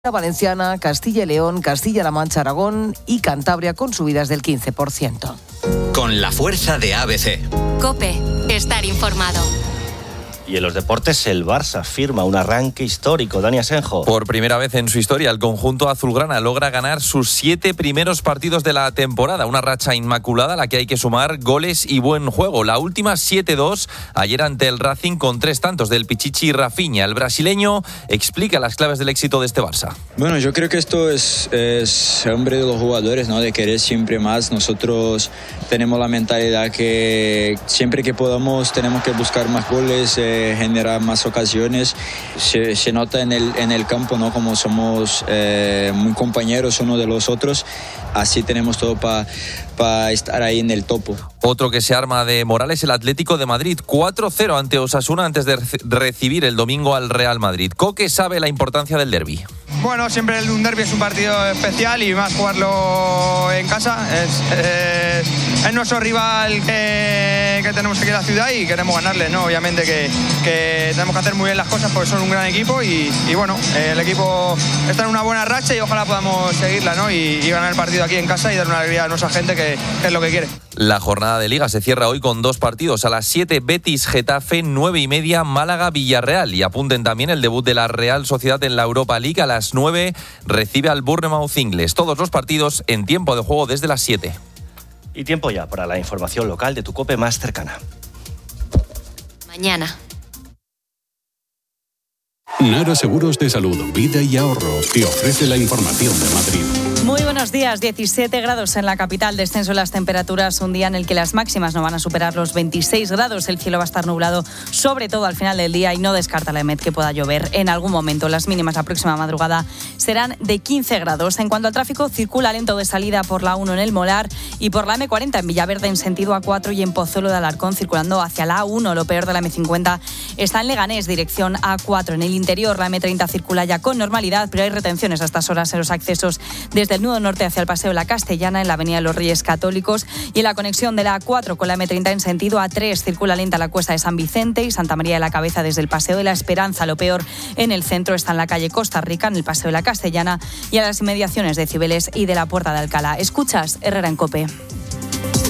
Valenciana, Castilla y León, Castilla-La Mancha, Aragón y Cantabria con subidas del 15%. Con la fuerza de ABC. COPE. Estar informado. Y en los deportes, el Barça firma un arranque histórico. Dani Asenjo. Por primera vez en su historia, el conjunto azulgrana logra ganar sus 7 primeros partidos de la temporada. Una racha inmaculada a la que hay que sumar goles y buen juego. La última 7-2 ayer ante el Racing con 3 tantos del Pichichi Rafinha. El brasileño explica las claves del éxito de este Barça. Bueno, yo creo que esto es hambre de los jugadores, ¿no? De querer siempre más. Nosotros tenemos la mentalidad que siempre que podamos tenemos que buscar más goles, generar más ocasiones. Se nota en el campo, ¿no? Como somos muy compañeros uno de los otros, así tenemos todo para estar ahí en el topo. Otro que se arma de moral es el Atlético de Madrid, 4-0 ante Osasuna antes de recibir el domingo al Real Madrid. Coque sabe la importancia del derbi. Bueno, siempre un derbi es un partido especial y más jugarlo en casa. Es nuestro rival que tenemos aquí en la ciudad y queremos ganarle, ¿no? Obviamente que tenemos que hacer muy bien las cosas porque son un gran equipo y bueno, el equipo está en una buena racha y ojalá podamos seguirla, ¿no? Y ganar el partido aquí en casa y dar una alegría a nuestra gente que es lo que quiere. La jornada de Liga se cierra hoy con 2 partidos. A las 7, Betis-Getafe, 9:30, Málaga-Villarreal. Y apunten también el debut de la Real Sociedad en la Europa League. A las 9 recibe al Bournemouth inglés. Todos los partidos en tiempo de juego desde las 7. Y tiempo ya para la información local de tu COPE más cercana. Mañana. Nara Seguros de Salud, Vida y Ahorro te ofrece la información de Madrid. Muy buenos días, 17 grados en la capital, descenso en las temperaturas, un día en el que las máximas no van a superar los 26 grados, el cielo va a estar nublado, sobre todo al final del día y no descarta la EMET que pueda llover en algún momento. Las mínimas la próxima madrugada serán de 15 grados. En cuanto al tráfico, circula lento de salida por la 1 en el Molar y por la M40 en Villaverde en sentido A4 y en Pozuelo de Alarcón circulando hacia la A1. Lo peor de la M50 está en Leganés, dirección A4. En el interior la M30 circula ya con normalidad, pero hay retenciones a estas horas en los accesos desde el nudo norte hacia el Paseo La Castellana, en la Avenida de los Reyes Católicos y en la conexión de la A4 con la M30 en sentido A3 circula lenta la Cuesta de San Vicente y Santa María de la Cabeza desde el Paseo de la Esperanza. Lo peor en el centro está en la calle Costa Rica, en el Paseo de la Castellana y a las inmediaciones de Cibeles y de la Puerta de Alcalá. Escuchas Herrera en COPE.